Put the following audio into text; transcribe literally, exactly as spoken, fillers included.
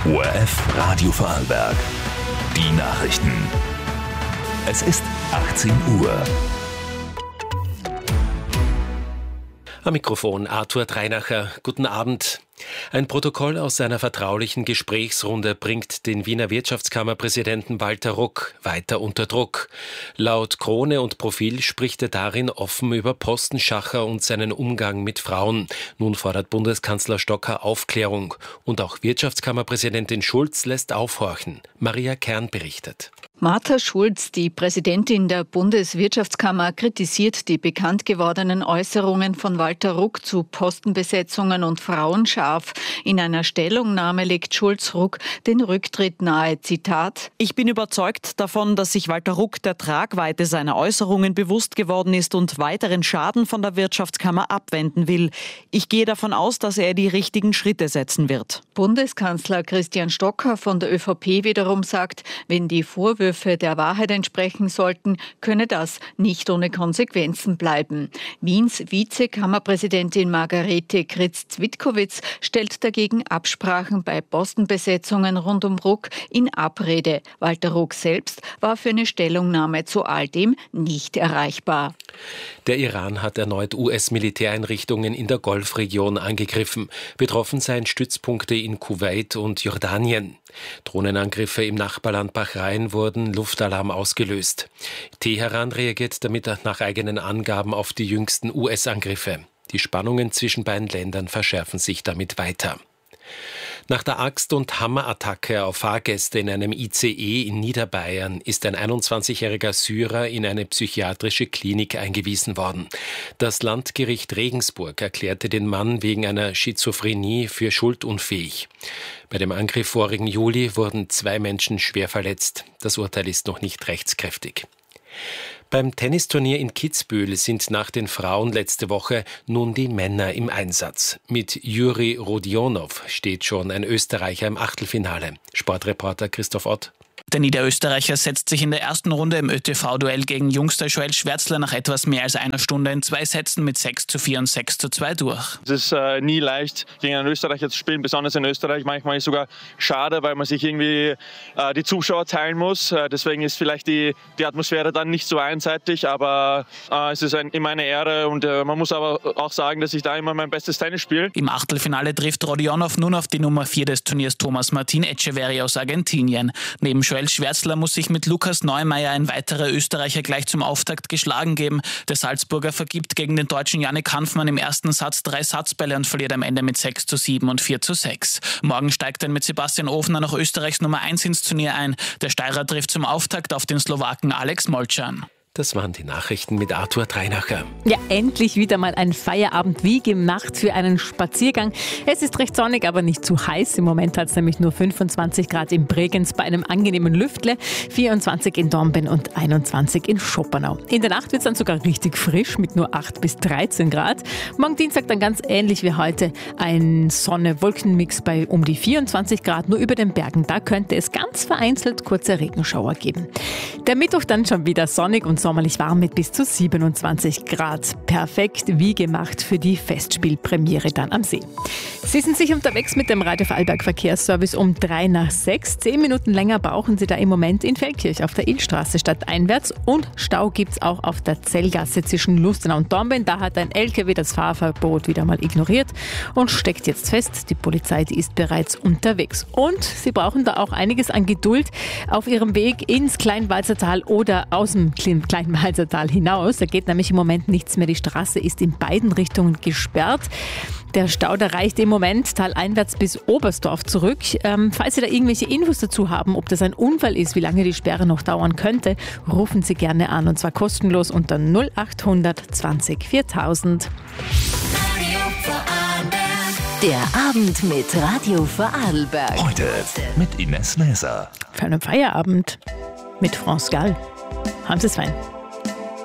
O R F Radio Vorarlberg. Die Nachrichten. Es ist achtzehn Uhr. Am Mikrofon Arthur Dreinacher. Guten Abend. Ein Protokoll aus seiner vertraulichen Gesprächsrunde bringt den Wiener Wirtschaftskammerpräsidenten Walter Ruck weiter unter Druck. Laut Krone und Profil spricht er darin offen über Postenschacher und seinen Umgang mit Frauen. Nun fordert Bundeskanzler Stocker Aufklärung. Und auch Wirtschaftskammerpräsidentin Schulz lässt aufhorchen. Maria Kern berichtet. Martha Schulz, die Präsidentin der Bundeswirtschaftskammer, kritisiert die bekannt gewordenen Äußerungen von Walter Ruck zu Postenbesetzungen und Frauen scharf. In einer Stellungnahme legt Schulz Ruck den Rücktritt nahe. Zitat: Ich bin überzeugt davon, dass sich Walter Ruck der Tragweite seiner Äußerungen bewusst geworden ist und weiteren Schaden von der Wirtschaftskammer abwenden will. Ich gehe davon aus, dass er die richtigen Schritte setzen wird. Bundeskanzler Christian Stocker von der ÖVP wiederum sagt, wenn die Vorwürfe der Wahrheit entsprechen sollten, könne das nicht ohne Konsequenzen bleiben. Wiens Vizekammerpräsidentin Margarete Kritz-Zwitkowitz stellt dagegen Absprachen bei Postenbesetzungen rund um Ruck in Abrede. Walter Ruck selbst war für eine Stellungnahme zu all dem nicht erreichbar. Der Iran hat erneut U S-Militäreinrichtungen in der Golfregion angegriffen. Betroffen seien Stützpunkte in Kuwait und Jordanien. Drohnenangriffe im Nachbarland Bahrain wurden Luftalarm ausgelöst. Teheran reagiert damit nach eigenen Angaben auf die jüngsten U S-Angriffe. Die Spannungen zwischen beiden Ländern verschärfen sich damit weiter. Nach der Axt- und Hammerattacke auf Fahrgäste in einem I C E in Niederbayern ist ein einundzwanzigjähriger Syrer in eine psychiatrische Klinik eingewiesen worden. Das Landgericht Regensburg erklärte den Mann wegen einer Schizophrenie für schuldunfähig. Bei dem Angriff vorigen Juli wurden zwei Menschen schwer verletzt. Das Urteil ist noch nicht rechtskräftig. Beim Tennisturnier in Kitzbühel sind nach den Frauen letzte Woche nun die Männer im Einsatz. Mit Juri Rodionov steht schon ein Österreicher im Achtelfinale. Sportreporter Christoph Ott. Der Niederösterreicher setzt sich in der ersten Runde im ÖTV-Duell gegen Jungster Joel Schwärzler nach etwas mehr als einer Stunde in zwei Sätzen mit sechs zu vier und sechs zu zwei durch. Es ist äh, nie leicht, gegen einen Österreicher zu spielen, besonders in Österreich. Manchmal ist es sogar schade, weil man sich irgendwie äh, die Zuschauer teilen muss. Äh, deswegen ist vielleicht die, die Atmosphäre dann nicht so einseitig, aber äh, es ist ein, immer eine Ehre und äh, man muss aber auch sagen, dass ich da immer mein bestes Tennis spiele. Im Achtelfinale trifft Rodionov nun auf die Nummer vier des Turniers Thomas Martin Etcheverry aus Argentinien. Neben Joel Schwärzler muss sich mit Lukas Neumeier ein weiterer Österreicher gleich zum Auftakt geschlagen geben. Der Salzburger vergibt gegen den Deutschen Yannick Hanfmann im ersten Satz drei Satzbälle und verliert am Ende mit sechs zu sieben und vier zu sechs. Morgen steigt dann mit Sebastian Ofner noch Österreichs Nummer eins ins Turnier ein. Der Steirer trifft zum Auftakt auf den Slowaken Alex Molcan. Das waren die Nachrichten mit Arthur Dreinacher. Ja, endlich wieder mal ein Feierabend wie gemacht für einen Spaziergang. Es ist recht sonnig, aber nicht zu heiß. Im Moment hat es nämlich nur fünfundzwanzig Grad in Bregenz bei einem angenehmen Lüftle, vierundzwanzig in Dornbirn und einundzwanzig in Schopenau. In der Nacht wird es dann sogar richtig frisch mit nur acht bis dreizehn Grad. Morgen Dienstag dann ganz ähnlich wie heute ein Sonne-Wolken-Mix bei um die vierundzwanzig Grad. Nur über den Bergen, da könnte es ganz vereinzelt kurze Regenschauer geben. Der Mittwoch dann schon wieder sonnig und sommerlich warm mit bis zu siebenundzwanzig Grad. Perfekt wie gemacht für die Festspielpremiere dann am See. Sie sind sich unterwegs mit dem Radio Vorarlberg Verkehrsservice um drei nach sechs. Zehn Minuten länger brauchen Sie da im Moment in Feldkirch auf der Illstraße stadteinwärts. Und Stau gibt es auch auf der Zellgasse zwischen Lustenau und Dornbirn. Da hat ein L K W das Fahrverbot wieder mal ignoriert und steckt jetzt fest. Die Polizei, die ist bereits unterwegs. Und Sie brauchen da auch einiges an Geduld auf Ihrem Weg ins Kleinwalsertal oder aus dem Kleinwalsertal Kleinwalsertal hinaus. Da geht nämlich im Moment nichts mehr. Die Straße ist in beiden Richtungen gesperrt. Der Stau, der reicht im Moment taleinwärts bis Oberstdorf zurück. Ähm, falls Sie da irgendwelche Infos dazu haben, ob das ein Unfall ist, wie lange die Sperre noch dauern könnte, rufen Sie gerne an und zwar kostenlos unter null achthundert zwanzig viertausend. Der Abend mit Radio Vorarlberg. Heute mit Ines Näser. Für einen Feierabend mit France Gall. Haben Sie es fein.